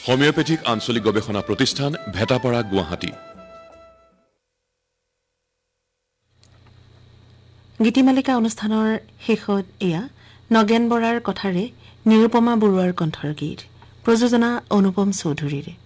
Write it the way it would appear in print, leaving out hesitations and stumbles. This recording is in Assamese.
হোমিওপ্যাথিক আঞ্চলিক গৱেষণা প্ৰতিষ্ঠান ভেটাপাৰা গুৱাহাটী গীতিমালিকা অনুষ্ঠানৰ শেষত এয়া নগেন বৰাৰ কথাৰে নিৰুপমা বৰুৱাৰ কণ্ঠৰ গীত প্ৰযোজনা অনুপম চৌধুৰীৰ